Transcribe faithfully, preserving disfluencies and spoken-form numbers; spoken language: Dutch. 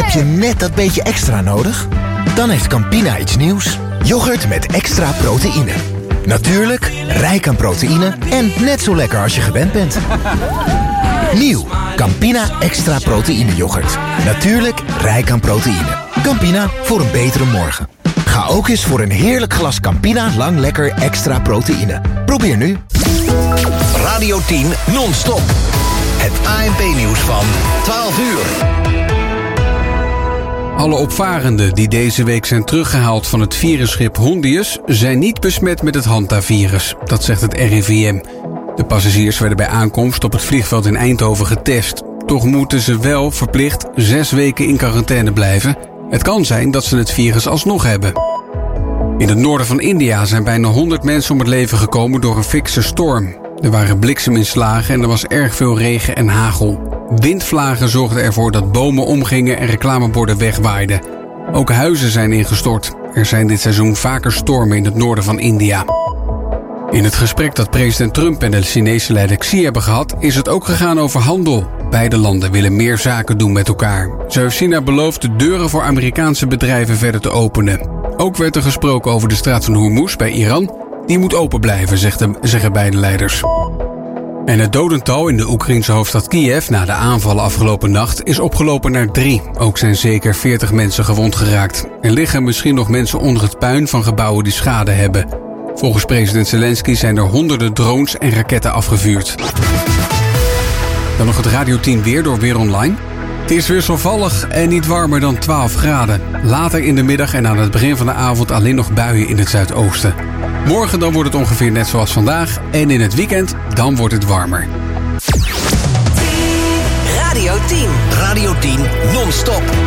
Heb je net dat beetje extra nodig? Dan heeft Campina iets nieuws. Yoghurt met extra proteïne. Natuurlijk, rijk aan proteïne en net zo lekker als je gewend bent. Nieuw, Campina extra proteïne yoghurt. Natuurlijk, rijk aan proteïne. Campina, voor een betere morgen. Ga ook eens voor een heerlijk glas Campina Lang Lekker extra proteïne. Probeer nu. Radio tien non-stop. Het A N P-nieuws van twaalf uur. Alle opvarenden die deze week zijn teruggehaald van het virusschip Hondius zijn niet besmet met het hantavirus. Dat zegt het R I V M. De passagiers werden bij aankomst op het vliegveld in Eindhoven getest. Toch moeten ze wel verplicht zes weken in quarantaine blijven. Het kan zijn dat ze het virus alsnog hebben. In het noorden van India zijn bijna honderd mensen om het leven gekomen door een fikse storm. Er waren blikseminslagen en er was erg veel regen en hagel. Windvlagen zorgden ervoor dat bomen omgingen en reclameborden wegwaaiden. Ook huizen zijn ingestort. Er zijn dit seizoen vaker stormen in het noorden van India. In het gesprek dat president Trump en de Chinese leider Xi hebben gehad, is het ook gegaan over handel. Beide landen willen meer zaken doen met elkaar. Zo heeft China beloofd de deuren voor Amerikaanse bedrijven verder te openen. Ook werd er gesproken over de straat van Hormuz bij Iran. Die moet open blijven, zegt de, zeggen beide leiders. En het dodental in de Oekraïense hoofdstad Kiev na de aanvallen afgelopen nacht is opgelopen naar drie. Ook zijn zeker veertig mensen gewond geraakt. Er liggen misschien nog mensen onder het puin van gebouwen die schade hebben. Volgens president Zelensky zijn er honderden drones en raketten afgevuurd. Dan nog het Radio tien weer door Weer Online. Het is wisselvallig en niet warmer dan twaalf graden. Later in de middag en aan het begin van de avond alleen nog buien in het zuidoosten. Morgen dan wordt het ongeveer net zoals vandaag. En in het weekend dan wordt het warmer. Radio tien. Radio tien non-stop.